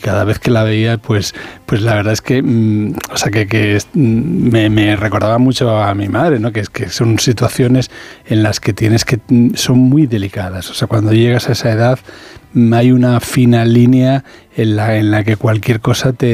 cada vez que la veía, pues la verdad es que, me recordaba mucho a mi madre, ¿no? Que son situaciones en las que son muy delicadas. O sea, cuando llegas a esa edad hay una fina línea en la que cualquier cosa te